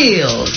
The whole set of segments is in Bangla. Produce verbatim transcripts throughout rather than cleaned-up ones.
Feels.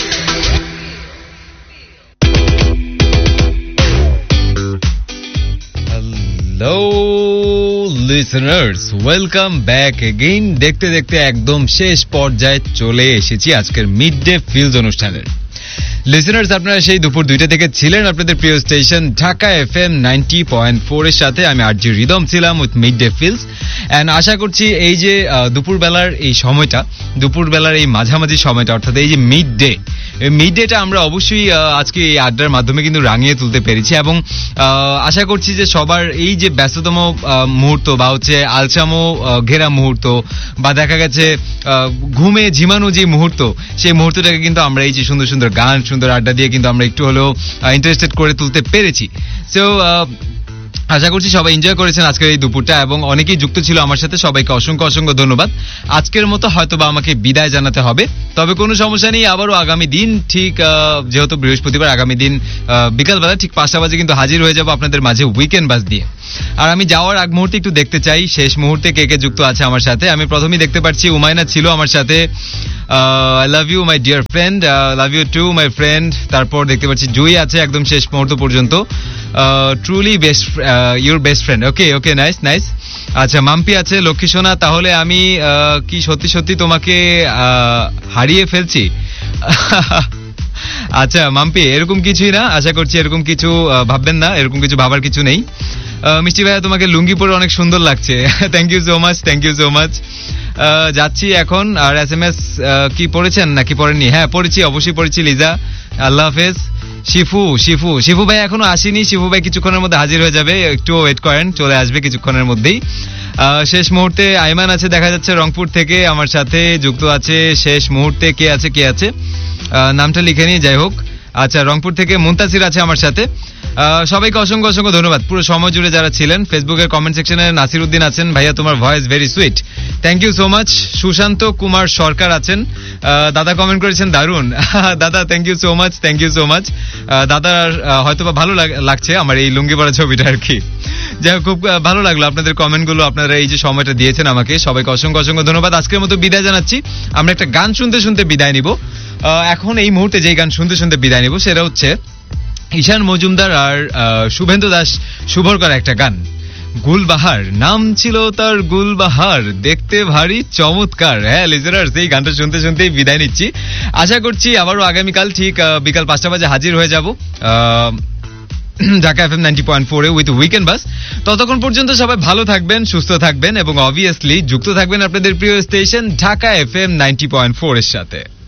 Hello listeners, welcome back again. দেখতে দেখতে একদম শেষ পর্যায়ে চলে এসেছি আজকের মিড ডে ফিলস অনুষ্ঠানের। লিসেনার্স, আপনারা সেই দুপুর দুইটা থেকে ছিলেন আপনাদের প্রিয় station Dhaka FM ninety point four এর সাথে। আমি আরজি রিদম ছিলাম with mid day feels. And আশা করছি এই যে দুপুর বেলার এই সময়টা, দুপুর বেলার এই মাঝামাঝি সময়টা, অর্থাৎ এই যে মিড ডে, এই মিড ডেটা আমরা অবশ্যই আজকে এই আড্ডার মাধ্যমে কিন্তু রাঙিয়ে তুলতে পেরেছি। এবং আশা করছি যে সবার এই যে ব্যস্ততম মুহূর্ত বা হচ্ছে আলসামো ঘেরা মুহূর্ত বা দেখা গেছে ঘুমে ঝিমানো যে মুহূর্ত, সেই মুহূর্তটাকে কিন্তু আমরা এই যে সুন্দর সুন্দর গান, সুন্দর আড্ডা দিয়ে কিন্তু আমরা একটু হলেও ইন্টারেস্টেড করে তুলতে পেরেছি। সো আশা করছি সবাই এনজয় করেছেন আজকের এই দুপুরটা, এবং অনেকেই যুক্ত ছিল আমার সাথে। সবাইকে অসংখ্য অসংখ্য ধন্যবাদ। আজকের মতো হয়তো বা আমাকে বিদায় জানাতে হবে, তবে কোনো সমস্যা নেই। আবারও আগামী দিন ঠিক যেহেতু বৃহস্পতিবার, আগামী দিন বিকালবেলা ঠিক পাঁচটা বাজে কিন্তু হাজির হয়ে যাব আপনাদের মাঝে উইকেন্ড বাস দিয়ে। আর আমি যাওয়ার আগ মুহূর্তে একটু দেখতে চাই শেষ মুহূর্তে কে কে যুক্ত আছে আমার সাথে। আমি প্রথমেই দেখতে পাচ্ছি উমায়না ছিল আমার সাথে। I love you my dear friend, love you to my friend. তারপর দেখতে পাচ্ছি জুই আছে একদম শেষ মুহূর্ত পর্যন্ত। Truly best, your best friend. Okay okay, nice nice. আচ্ছা, মাম্পি আছে, লক্ষ্মী সোনা। তাহলে আমি কি সত্যি সত্যি তোমাকে হারিয়ে ফেলছি? আচ্ছা মাম্পি, এরকম কিছুই না। আশা করছি এরকম কিছু ভাববেন না, এরকম কিছু ভাবার কিছু নেই। মিষ্টি ভাইয়া, তোমাকে লুঙ্গি পরে অনেক সুন্দর লাগছে। Thank you so much, thank you so much. যাচ্ছি এখন। আর এস এম এস কি পড়েছেন নাকি পড়েননি? হ্যাঁ পড়েছি, অবশ্যই পড়েছি। লিজা, আল্লাহ হাফেজ। শিফু শিফু শিফু ভাই এখনো আসেনি। শিফু ভাই কিছুক্ষণের মধ্যে হাজির হয়ে যাবে, একটু ওয়েট করেন, চলে আসবে কিছুক্ষণের মধ্যেই। শেষ মুহূর্তে আইমান আছে দেখা যাচ্ছে রংপুর থেকে আমার সাথে যুক্ত আছে। শেষ মুহূর্তে কে আছে কে আছে নামটা লিখে নি, যাই হোক। আচ্ছা, রংপুর থেকে মুনতাসির আছে আমার সাথে। সবাইকে অসংখ্য অসংখ্য ধন্যবাদ পুরো সময় জুড়ে যারা ছিলেন। ফেসবুকের কমেন্ট সেকশনে নাসির উদ্দিন আছেন, ভাইয়া তোমার voice very sweet, thank you so much. Sushant Kumar সরকার আছেন, দাদা কমেন্ট করেছেন দারুন। দাদা thank you so much, thank you so much. দাদার হয়তো বা ভালো লাগছে আমার এই লুঙ্গি পরা ছবিটা আর কি। যাই হোক, খুব ভালো লাগলো আপনাদের কমেন্টগুলো, আপনারা এই যে সময়টা দিয়েছেন আমাকে। সবাইকে অসংখ্য অসংখ্য ধন্যবাদ। আজকের মতো বিদায় জানাচ্ছি। আমরা একটা গান শুনতে শুনতে বিদায় নিব। এখন এই মুহূর্তে যেই গান শুনতে শুনতে বিদায় নিব সেটা হচ্ছে ঈশান মজুমদার আর শুভেন্দু দাস শুভর করা একটা গান, গুলবাহার। নাম ছিল তার গুলবাহার, দেখতে ভারী চমৎকার। হ্যাঁ লিজেনার্স, এই গানটা শুনতে শুনতেই বিদায় নিচ্ছি। আশা করছি আবারও আগামীকাল ঠিক বিকাল পাঁচটা বাজে হাজির হয়ে যাব Dhaka FM ninety point four A with weekend বাস। ততক্ষণ পর্যন্ত সবাই ভালো থাকবেন, সুস্থ থাকবেন এবং অবভিয়াসলি যুক্ত থাকবেন আপনাদের প্রিয় station Dhaka FM ninety point four এর সাথে।